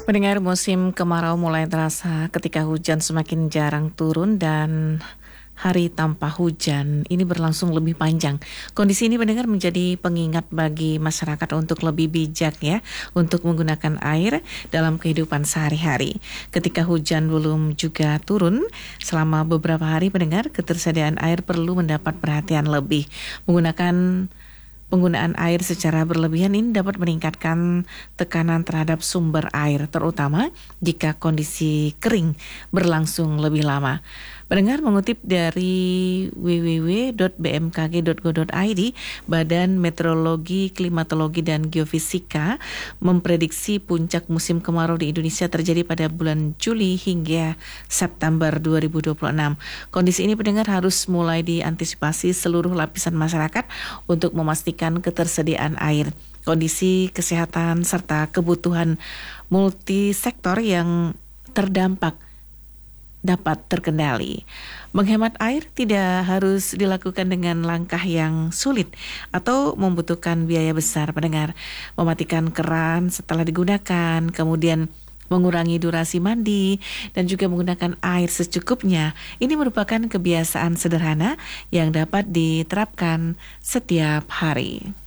Pendengar, musim kemarau mulai terasa ketika hujan semakin jarang turun dan hari tanpa hujan ini berlangsung lebih panjang. Kondisi ini pendengar menjadi pengingat bagi masyarakat untuk lebih bijak ya untuk menggunakan air dalam kehidupan sehari-hari. Ketika hujan belum juga turun selama beberapa hari pendengar, ketersediaan air perlu mendapat perhatian lebih. Penggunaan air secara berlebihan ini dapat meningkatkan tekanan terhadap sumber air, terutama jika kondisi kering berlangsung lebih lama. Pendengar, mengutip dari www.bmkg.go.id, Badan Meteorologi, Klimatologi, dan Geofisika memprediksi puncak musim kemarau di Indonesia terjadi pada bulan Juli hingga September 2026. Kondisi ini pendengar harus mulai diantisipasi seluruh lapisan masyarakat untuk memastikan ketersediaan air, kondisi kesehatan, serta kebutuhan multisektor yang terdampak dapat terkendali. Menghemat air tidak harus dilakukan dengan langkah yang sulit atau membutuhkan biaya besar pendengar. Mematikan keran setelah digunakan, kemudian mengurangi durasi mandi, dan juga menggunakan air secukupnya. Ini merupakan kebiasaan sederhana yang dapat diterapkan setiap hari.